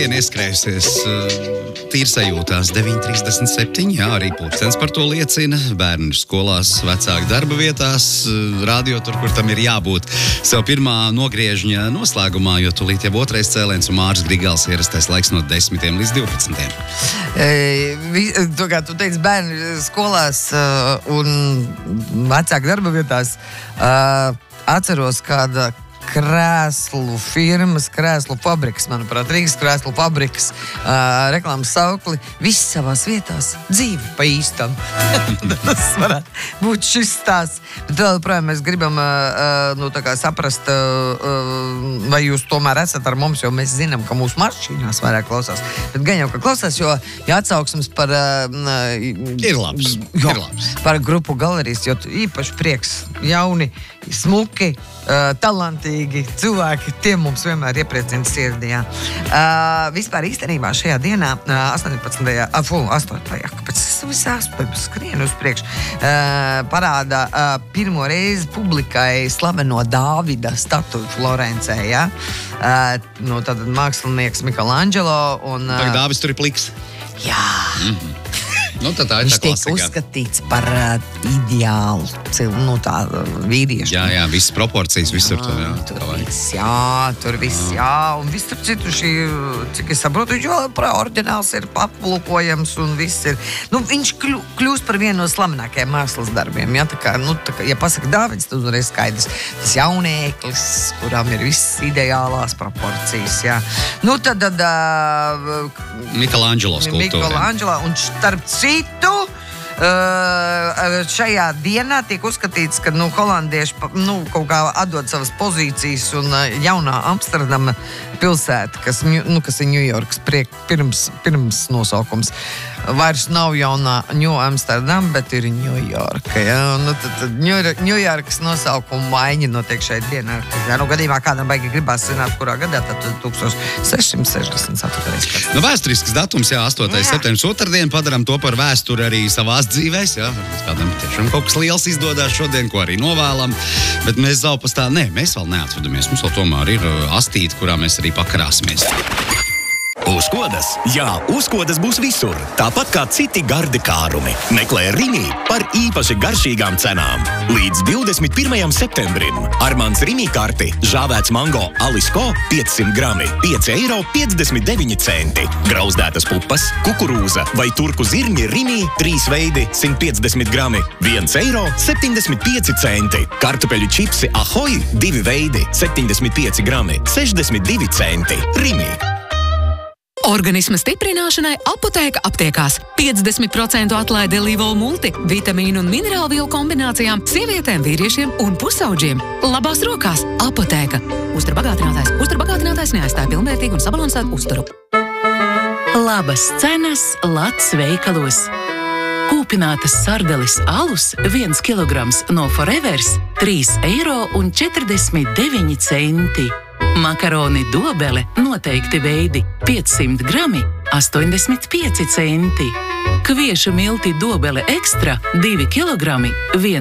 Ieskrējusies tīrsajūtās 9:37, jā, arī pulkstens par to liecina. Bērni skolās, vecāki darba vietās, radio tur, kur tam ir jābūt. Sev pirmā nogriežņa noslēgumā, jo tūlīt jau otrais cēliens un Māris Grigals ierastais laiks no 10 līdz 12. Tu teici, bērni skolās un vecāki darba vietās. Atceros kāda krēslu firmas, krēslu fabrikas, manuprāt, Rīgas krēslu fabrikas reklāmas saukli, viss savās vietās dzīvi pa īstam. Tas varētu būt šis stāsts. Bet vēl, projām, mēs gribam saprast, vai jūs tomēr esat ar mums, jo mēs zinām, ka mūsu mašīnās vairāk klausās. Bet gan jau, ka klausās, jo atsauksmes par... Ir labs. Par grupu galerijas, jo īpaši prieks, jauni, smuki, talantīgi cilvēki, tie mums vienmēr iepriecina sirdī. Vispār īstenībā šajā dienā, 8. kāpēc es visā skrienu uz priekšu, parāda pirmo reizi publikai slaveno Dāvida statuju Florencē, ja? Tātad mākslinieks Michelangelo un... Tagad Dāvis tur ir pliks. Jā. Tā ir viņš tā klasika. Tiek uzskatīts par ideālu vīriešu. Jā, visas proporcijas visur tur, jā. Tur viss, un viss tur citu šī, cik es saprotu, jo oriģināls ir aplūkojams un viss ir. Viņš kļūst par vienu no slavenākajiem mākslas darbiem, ja? Ja pasaka Dāvids, tad uzreiz skaidrs. Tas jaunieklis, kurām ir visas ideālās proporcijas, jā. Tad Michelangelo skulptūra. Un starp citu, šajā dienā tiek uzskatīts, ka holandieši kaut kā atdod savas pozīcijas un jaunā Amsterdama pilsēta, kas ir Ņujorkas pirms nosaukums. Vairs nav jaunā New Amsterdam, bet ir Ņujorka. Ja? Tad Ņujorkas nosaukuma maiņa notiek šeit dienā. Gadījumā kādam baigi gribās zināt, kurā gadā, tad 1664. Vēsturisks datums, 8. septembris, otrdien, padaram to par vēsturi arī savās dzīvēs. Jā. Kādam tiešām kaut kas liels izdodās šodien, ko arī novēlam. Bet mēs zaupastā, mēs vēl neatvedamies. Mums vēl tomēr ir astīte, kurā mēs arī pakarāsimies. Uzkodas? Jā, uzkodas būs visur. Tāpat kā citi gardi kārumi. Meklē Rimi par īpaši garšīgām cenām. Līdz 21. septembrim Armands Rimi karti žāvēts mango Alisko 500 grami, 5,59 €. Grauzdētas pupas, kukurūza vai turku zirņi Rimi 3 veidi 150 grami, 1,75 €. Kartupeļu čipsi Ahoj 2 veidi 75 grami, 62 centi. Rimi. Organisma stiprināšanai Apotēka aptiekās. 50% atlaide Livol multi, vitamīnu un minerālu vielu kombinācijām, sievietēm, vīriešiem un pusauģiem. Labās rokās Apotēka. Uzturbagātinātājs neaizstāja pilnvērtīgu un sabalansētu uzturu. Labas cenas Lats veikalos. Kūpinātas sardeles alus 1 kilograms no Forevers 3,49 €. Makaroni dobele noteikti veidi 500 grami 85 centi. Kviešu milti dobele ekstra 2 kilogrami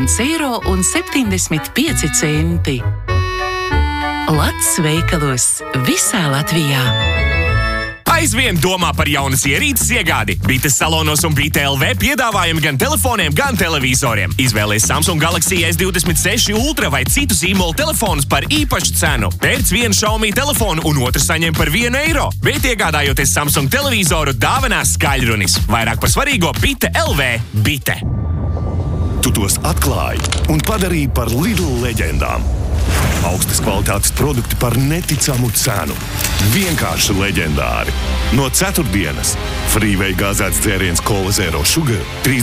1,75 €. Lats veikalos visā Latvijā. Aizvien domā par jaunas ierīces iegādi. Bites salonos un Bite LV piedāvājumi gan telefoniem, gan televizoriem. Izvēlies Samsung Galaxy S26 Ultra vai citu zīmolu telefonus par īpašu cenu. Pērc vienu Xiaomi telefonu un otru saņem par 1 €. Bet iegādājoties Samsung televizoru, dāvinās skaļrunis. Vairāk par svarīgo Bite LV. Bite. Tu tos atklāji un padarīji par Lidl leģendām. Augstas kvalitātes produkti par neticamu cenu. Vienkārši leģendāri. No ceturtdienas Freeway gāzēts dzēriens Cola Zero Sugar